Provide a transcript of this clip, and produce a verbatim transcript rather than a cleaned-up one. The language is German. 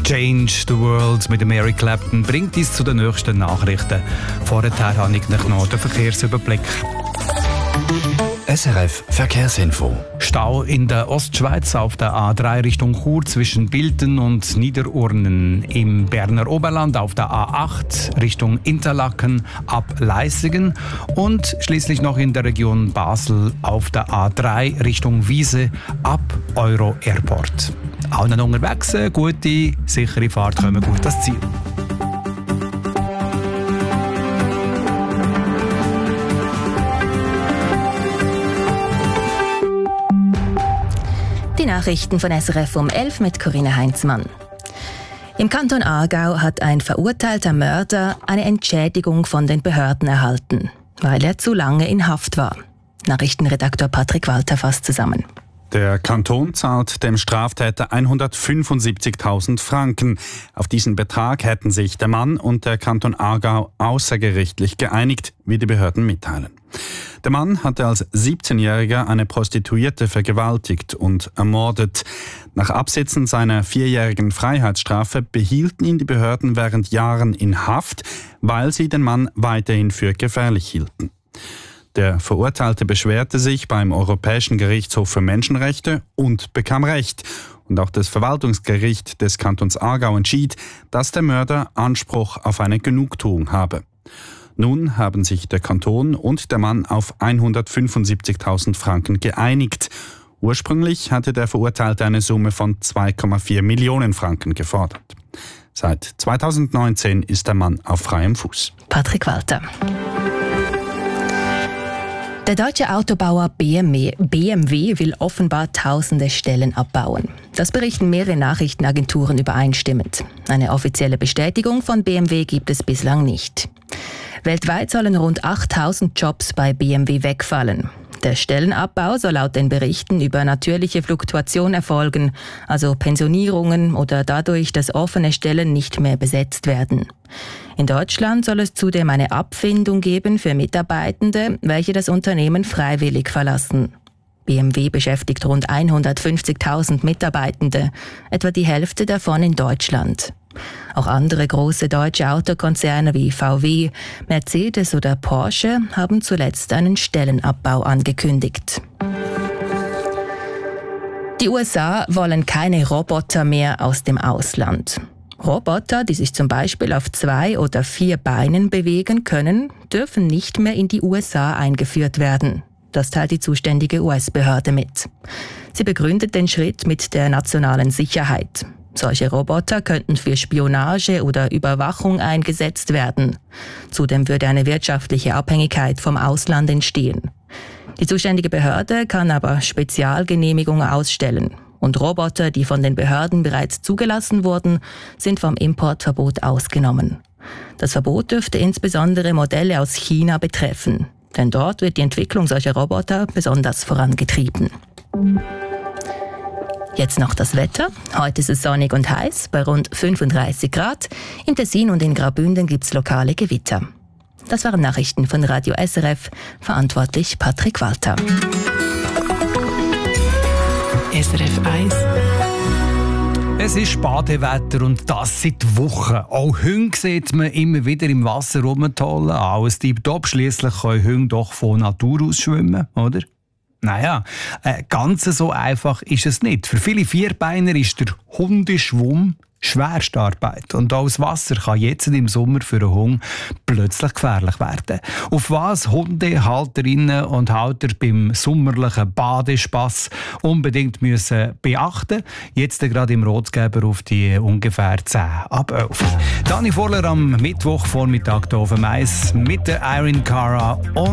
Change the World mit Eric Clapton bringt uns zu den nächsten Nachrichten. Vorher habe ich noch den Verkehrsüberblick. S R F Verkehrsinfo. Stau in der Ostschweiz auf der A drei Richtung Chur zwischen Bilten und Niederurnen. Im Berner Oberland auf der A acht Richtung Interlaken ab Leissigen. Und schließlich noch in der Region Basel auf der A drei Richtung Wiese ab Euro Airport. Allen unterwegs, gute, sichere Fahrt, kommen gut ans Ziel. Die Nachrichten von S R F um elf mit Corinna Heinzmann. Im Kanton Aargau hat ein verurteilter Mörder eine Entschädigung von den Behörden erhalten, weil er zu lange in Haft war. Nachrichtenredaktor Patrick Walter fasst zusammen. Der Kanton zahlt dem Straftäter hundertfünfundsiebzigtausend Franken. Auf diesen Betrag hätten sich der Mann und der Kanton Aargau außergerichtlich geeinigt, wie die Behörden mitteilen. Der Mann hatte als siebzehnjähriger eine Prostituierte vergewaltigt und ermordet. Nach Absitzen seiner vierjährigen Freiheitsstrafe behielten ihn die Behörden während Jahren in Haft, weil sie den Mann weiterhin für gefährlich hielten. Der Verurteilte beschwerte sich beim Europäischen Gerichtshof für Menschenrechte und bekam Recht. Und auch das Verwaltungsgericht des Kantons Aargau entschied, dass der Mörder Anspruch auf eine Genugtuung habe. Nun haben sich der Kanton und der Mann auf hundertfünfundsiebzigtausend Franken geeinigt. Ursprünglich hatte der Verurteilte eine Summe von zwei Komma vier Millionen Franken gefordert. Seit zweitausendneunzehn ist der Mann auf freiem Fuß. Patrick Walter. Der deutsche Autobauer B M W, B M W will offenbar tausende Stellen abbauen. Das berichten mehrere Nachrichtenagenturen übereinstimmend. Eine offizielle Bestätigung von B M W gibt es bislang nicht. Weltweit sollen rund achttausend Jobs bei B M W wegfallen. Der Stellenabbau soll laut den Berichten über natürliche Fluktuation erfolgen, also Pensionierungen oder dadurch, dass offene Stellen nicht mehr besetzt werden. In Deutschland soll es zudem eine Abfindung geben für Mitarbeitende, welche das Unternehmen freiwillig verlassen. B M W beschäftigt rund hundertfünfzigtausend Mitarbeitende, etwa die Hälfte davon in Deutschland. Auch andere große deutsche Autokonzerne wie V W, Mercedes oder Porsche haben zuletzt einen Stellenabbau angekündigt. Die U S A wollen keine Roboter mehr aus dem Ausland. Roboter, die sich zum Beispiel auf zwei oder vier Beinen bewegen können, dürfen nicht mehr in die U S A eingeführt werden. Das teilt die zuständige U S-Behörde mit. Sie begründet den Schritt mit der nationalen Sicherheit. Solche Roboter könnten für Spionage oder Überwachung eingesetzt werden. Zudem würde eine wirtschaftliche Abhängigkeit vom Ausland entstehen. Die zuständige Behörde kann aber Spezialgenehmigungen ausstellen. Und Roboter, die von den Behörden bereits zugelassen wurden, sind vom Importverbot ausgenommen. Das Verbot dürfte insbesondere Modelle aus China betreffen. Denn dort wird die Entwicklung solcher Roboter besonders vorangetrieben. Jetzt noch das Wetter. Heute ist es sonnig und heiß, bei rund fünfunddreißig Grad. Im Tessin und in Graubünden gibt es lokale Gewitter. Das waren Nachrichten von Radio S R F, verantwortlich Patrick Walter. S R F eins. Es ist Badewetter und das seit Wochen. Auch Hunde sieht man immer wieder im Wasser rumtollen. Alles tipptopp. Schliesslich können Hunde doch von Natur aus schwimmen, oder? Naja, äh, ganz so einfach ist es nicht. Für viele Vierbeiner ist der Hundeschwumm schwerste Arbeit. Und auch das Wasser kann jetzt im Sommer für einen Hund plötzlich gefährlich werden. Auf was Hundehalterinnen und Halter beim sommerlichen Badespass unbedingt müssen beachten. Jetzt gerade im Rotgeber auf die ungefähr zehn ab elf. Dani Voller am Mittwochvormittag hier auf dem Eis mit der Irene Cara und